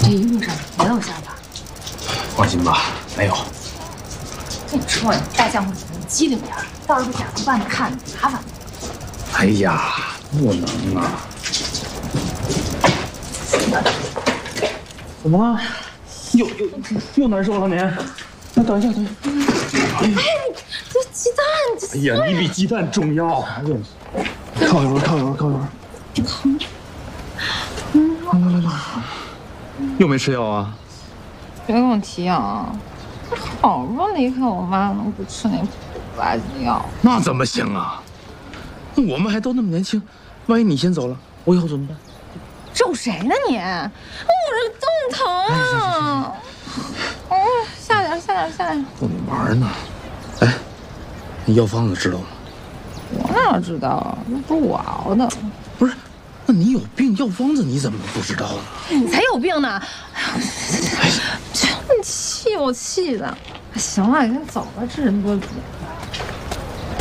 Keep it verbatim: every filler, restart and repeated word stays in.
这一路上没有下巴。 放心吧，没有。 跟你说呀，大将会怎么机灵点，到时候被假头办的看着麻烦。 哎呀，不能啊！怎么了？又又又难受了您？那等一下，等一下。 哎，你这鸡蛋，这哎呀，你比鸡蛋重要。哎呦，靠一会儿，靠一会儿，靠一会儿。 疼。 来来来来，又没吃药啊？ 别跟我提药啊！我好不容易离开我妈，能不吃那苦垃圾药？ 那怎么行啊？那我们还都那么年轻，万一你先走了，我以后怎么办？ 咒谁呢你？我这这么疼啊！嗯，下点下点下点。 逗你玩呢。哎，你药方子知道吗？ 我哪知道啊？那不是我熬的。 不是，那你有病，药方子你怎么不知道呢？ 你才有病呢！哎呀，真气我气的。行了，你先走吧，这人多挤。